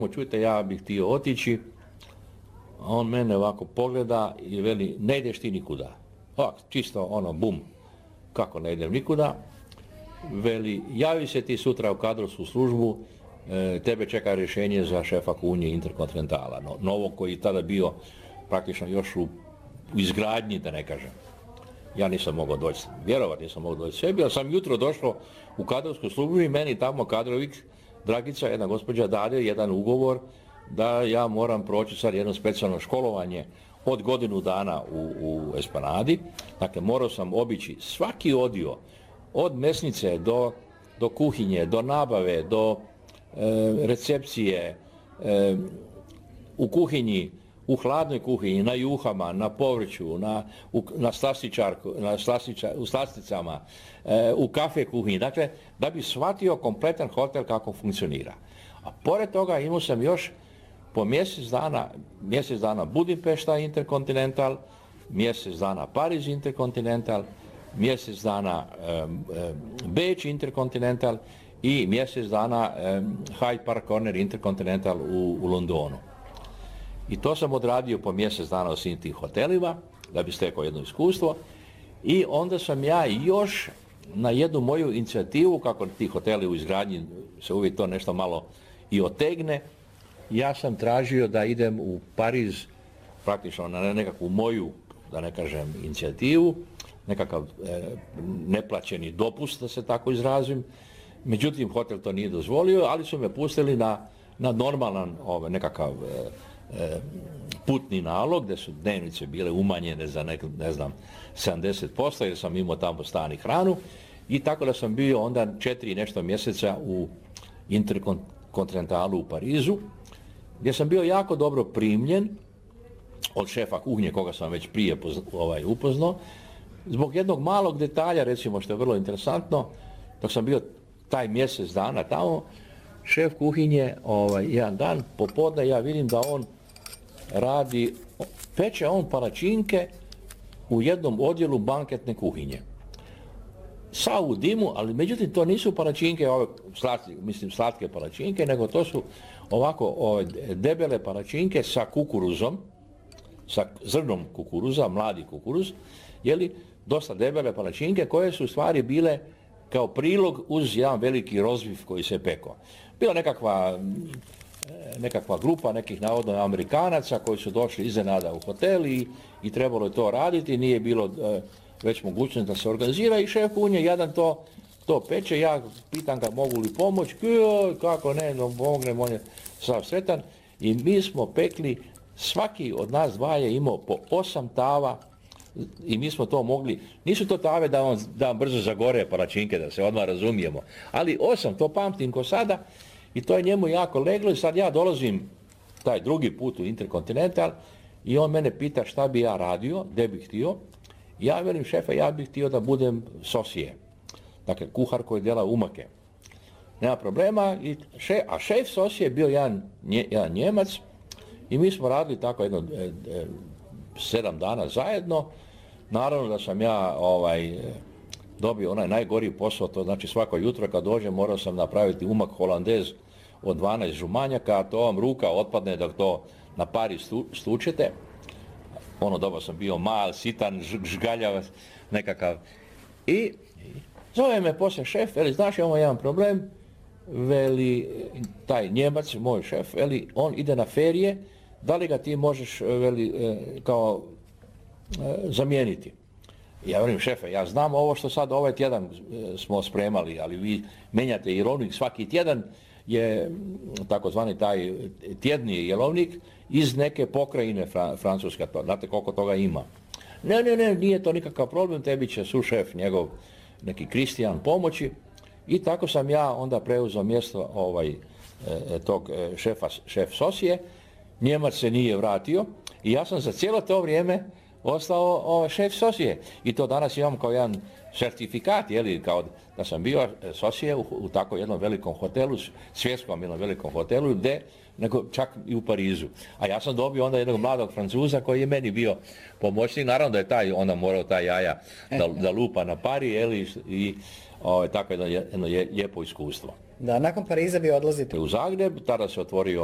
Čujte, ja bih htio otići, a on mene ovako pogleda i veli, ne ideš ti nikuda. Ovako, čisto ono, bum, kako ne idem nikuda. Veli, javi se ti sutra u kadrovsku službu, tebe čeka rješenje za šefa kuhnje Interkontinentala, novog koji je tada bio praktično još u izgradnji, da ne kažem. Ja nisam mogao doći, vjerovati nisam mogao doći sebi, ali sam jutro došao u kadrovsku službu i meni tamo kadrovik, Dragica, jedna gospođa, dade jedan ugovor da ja moram proći sad jedno specijalno školovanje od godinu dana u Esplanadi. Dakle, morao sam obići svaki odio, od mesnice do kuhinje, do nabave, do recepcije, u kuhinji, u hladnoj kuhinji, na juhama, na povrću, u slasticama, u kafe kuhinji. Dakle, da bi shvatio kompletan hotel kako funkcionira. A pored toga imao sam još po mjesec dana Budimpešta Interkontinental, mjesec dana Pariz Interkontinental, mjesec dana Beč Interkontinental i mjesec dana Hyde Park Corner Interkontinental u Londonu. I to sam odradio po mjesec dana u svim tim hotelima, da bi stekao jedno iskustvo. I onda sam ja još na jednu moju inicijativu, kako ti hoteli u izgradnji se uvijek to nešto malo i otegne, ja sam tražio da idem u Pariz, praktično na nekakvu moju, da ne kažem, inicijativu, nekakav neplaćeni dopust, da se tako izrazim. Međutim, hotel to nije dozvolio, ali su me pustili na normalan nekakav putni nalog, gdje su dnevnice bile umanjene za ne znam 70%, jer sam imao tamo stan i hranu, i tako da sam bio onda 4 nešto mjeseca u Interkontinentalu u Parizu, gdje sam bio jako dobro primljen od šefa kuhnje, koga sam već prije upoznao, zbog jednog malog detalja, recimo, što je vrlo interesantno. Dok sam bio taj mjesec dana tamo, šef kuhinje jedan dan popodne, ja vidim da on peče on palačinke u jednom odjelu banketne kuhinje. Sa u dimu, ali međutim to nisu palačinke, slatke palačinke, nego to su ovako debele palačinke sa kukuruzom, sa zrnom kukuruza, mladi kukuruz, dosta debele palačinke koje su u stvari bile kao prilog uz jedan veliki rozviv koji se pekao. Bila nekakva grupa nekih navodno Amerikanaca koji su došli iznenada u hotel i trebalo je to raditi, nije bilo već mogućnost da se organizira i šef kuhnje jedan to peče, ja pitam ga mogu li pomoći, kako ne, pomognem, on je sav sretan, i mi smo pekli, svaki od nas dva je imao po 8 tava i mi smo to mogli, nisu to tave da vam brzo zagore palačinke, da se odmah razumijemo, ali 8, to pamtim ko sada, i to je njemu jako leglo. I sad ja dolazim taj drugi put u Interkontinental i on mene pita šta bi ja radio, gdje bih htio. Ja velim, šefe, ja bih htio da budem sosije, dakle kuhar koji dela umake. Nema problema, a šef sosije je bio jedan Njemac i mi smo radili tako jedno 7 dana zajedno. Naravno da sam ja dobio onaj najgori posao, to znači svako jutro kad dođem morao sam napraviti umak holandez od 12 žumanjaka, a to vam ruka otpadne dok to na pari stučete. Ono doba sam bio mal, sitan, žgaljav nekakav. I zove me poslije šef, veli, znaš, imamo jedan problem, veli, taj Njemac, moj šef, veli, on ide na ferije, da li ga ti možeš, veli, kao zamijeniti? Ja velim, šefe, ja znam ovo što sad ovaj tjedan smo spremali, ali vi menjate jelovnik, svaki tjedan je takozvani taj tjedni jelovnik iz neke pokrajine Francuska, znate koliko toga ima. Ne, nije to nikakav problem, tebi će sušef njegov neki Kristijan pomoći, i tako sam ja onda preuzeo mjesto tog šef sosije. Njemac se nije vratio i ja sam za cijelo to vrijeme ostao šef sosije. I to danas imam kao jedan certifikat, kao da sam bio sosije u tako jednom velikom hotelu, svjetskom jednom velikom hotelu, nego čak i u Parizu. A ja sam dobio onda jednog mladog Francuza koji je meni bio pomoćnik. Naravno da je taj onda morao taj jaja da lupa na pari, i tako jedno lijepo iskustvo. Da, nakon Pariza bi odlazite u Zagreb, tada se otvorio